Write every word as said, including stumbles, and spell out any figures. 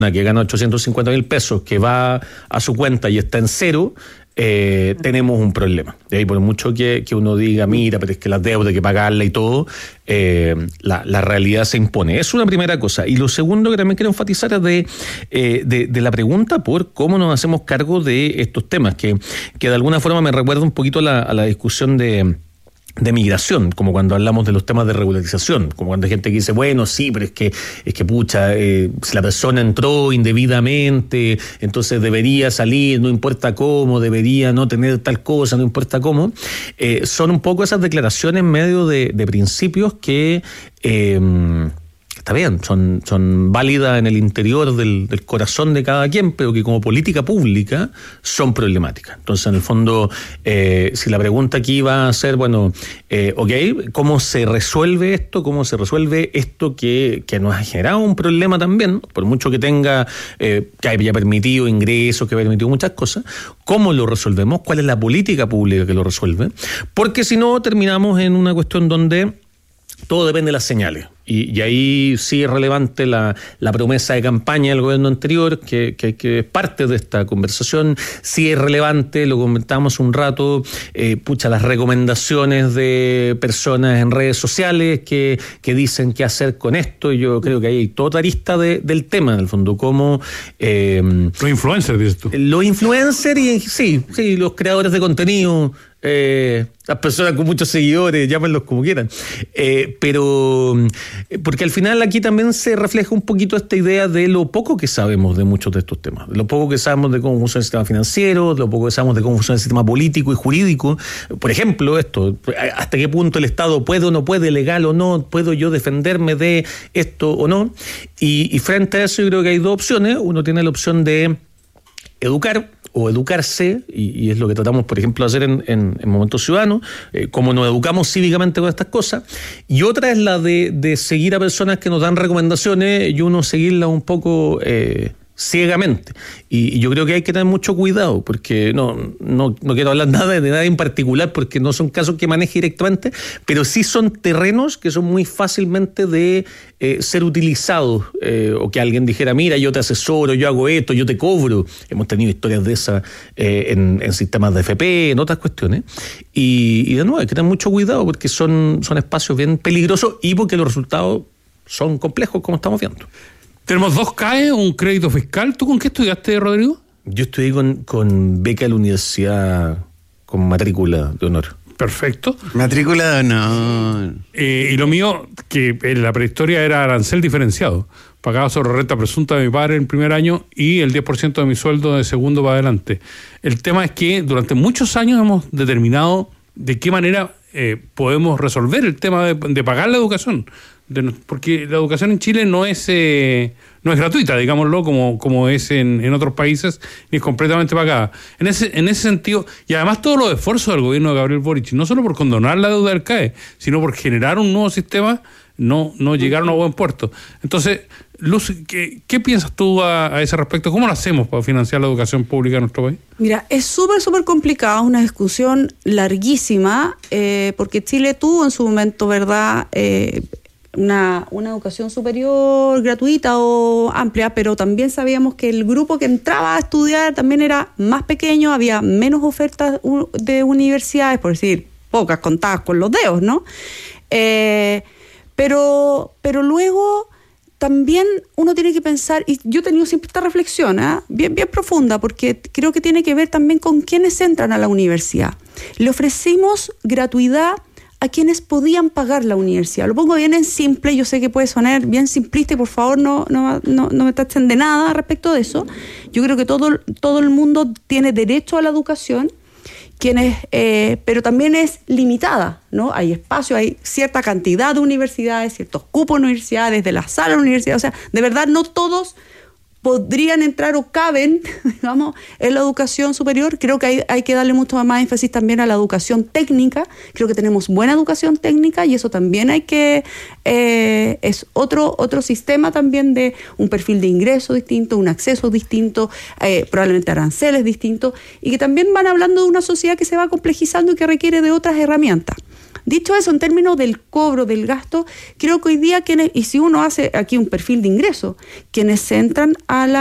que gana ochocientos cincuenta mil pesos, que va a su cuenta y está en cero, eh, tenemos un problema. De ahí, por mucho que, que uno diga, mira, pero es que las deudas hay que pagarla y todo, eh, la, la realidad se impone. Es una primera cosa. Y lo segundo que también quiero enfatizar es de, eh, de, de la pregunta por cómo nos hacemos cargo de estos temas, que, que de alguna forma me recuerda un poquito a la, a la discusión de... de migración, como cuando hablamos de los temas de regularización, como cuando hay gente que dice, bueno, sí, pero es que, es que pucha, eh, si la persona entró indebidamente, entonces debería salir, no importa cómo, debería no tener tal cosa, no importa cómo, eh, son un poco esas declaraciones en medio de, de principios que... Eh, Está bien, son, son válidas en el interior del, del corazón de cada quien, pero que como política pública son problemáticas. Entonces, en el fondo, eh, si la pregunta aquí va a ser, bueno, eh, ok, ¿cómo se resuelve esto? ¿Cómo se resuelve esto que, que nos ha generado un problema también? Por mucho que tenga, eh, que haya permitido ingresos, que haya permitido muchas cosas, ¿cómo lo resolvemos? ¿Cuál es la política pública que lo resuelve? Porque si no, terminamos en una cuestión donde todo depende de las señales. Y, y ahí sí es relevante la, la promesa de campaña del gobierno anterior, que, que, que es parte de esta conversación. Sí es relevante, lo comentamos un rato, eh, pucha, las recomendaciones de personas en redes sociales que, que dicen qué hacer con esto. Yo creo que hay toda arista de, del tema, en el fondo, como... Eh, los influencers, dices tú. Los influencers y sí, sí, los creadores de contenido, eh, las personas con muchos seguidores, llámenlos como quieran. Eh, pero... Porque al final aquí también se refleja un poquito esta idea de lo poco que sabemos de muchos de estos temas, de lo poco que sabemos de cómo funciona el sistema financiero, de lo poco que sabemos de cómo funciona el sistema político y jurídico. Por ejemplo, esto, hasta qué punto el Estado puede o no puede, legal o no, puedo yo defenderme de esto o no. Y, y frente a eso yo creo que hay dos opciones. Uno tiene la opción de educar o educarse, y, y es lo que tratamos, por ejemplo, de hacer en, en, en Momentos Ciudadanos, eh, cómo nos educamos cívicamente con estas cosas, y otra es la de, de seguir a personas que nos dan recomendaciones y uno seguirlas un poco eh, ciegamente. Y, y yo creo que hay que tener mucho cuidado, porque no, no, no quiero hablar nada de nada en particular, porque no son casos que maneje directamente, pero sí son terrenos que son muy fácilmente de eh, ser utilizados, eh, o que alguien dijera, mira, yo te asesoro, yo hago esto, yo te cobro. Hemos tenido historias de esas eh, en, en sistemas de F P, en otras cuestiones. Y, y de nuevo, hay que tener mucho cuidado, porque son, son espacios bien peligrosos y porque los resultados son complejos, como estamos viendo. Tenemos dos C A E, un crédito fiscal. ¿Tú con qué estudiaste, Rodrigo? Yo estudié con, con beca de la universidad, con matrícula de honor. Perfecto. Matrícula de honor. Eh, y lo mío, que en la prehistoria era arancel diferenciado. Pagaba sobre renta presunta de mi padre en el primer año y el diez por ciento de mi sueldo de segundo para adelante. El tema es que durante muchos años hemos determinado de qué manera eh, podemos resolver el tema de, de pagar la educación. De, porque la educación en Chile no es eh, no es gratuita, digámoslo, como, como es en, en otros países, ni es completamente pagada. En ese, en ese sentido, y además todos los esfuerzos del gobierno de Gabriel Boric, no solo por condonar la deuda del C A E, sino por generar un nuevo sistema, no, no llegaron a buen puerto. Entonces, Luz, ¿qué, qué piensas tú a, a ese respecto? ¿Cómo lo hacemos para financiar la educación pública en nuestro país? Mira, es súper, súper complicado, es una discusión larguísima, eh, porque Chile tuvo en su momento, ¿verdad?, eh, Una, una educación superior gratuita o amplia, pero también sabíamos que el grupo que entraba a estudiar también era más pequeño, había menos ofertas de universidades, por decir, pocas, contadas con los dedos, ¿no? Eh, pero, pero luego también uno tiene que pensar, y yo he tenido siempre esta reflexión, ¿eh? bien, bien profunda, porque creo que tiene que ver también con quienes entran a la universidad. Le ofrecimos gratuidad a quienes podían pagar la universidad. Lo pongo bien en simple, yo sé que puede sonar bien simplista y por favor no, no, no, no me tachen de nada respecto de eso. Yo creo que todo, todo el mundo tiene derecho a la educación, quienes, eh, pero también es limitada, ¿no? Hay espacio, hay cierta cantidad de universidades, ciertos cupos de universidades, de las salas de universidades, o sea, de verdad no todos podrían entrar o caben, digamos, en la educación superior. Creo que hay, hay que darle mucho más énfasis también a la educación técnica. Creo que tenemos buena educación técnica y eso también hay que... Eh, es otro, otro sistema también de un perfil de ingreso distinto, un acceso distinto, eh, probablemente aranceles distintos, y que también van hablando de una sociedad que se va complejizando y que requiere de otras herramientas. Dicho eso, en términos del cobro, del gasto, creo que hoy día, quienes, y si uno hace aquí un perfil de ingreso, quienes entran a la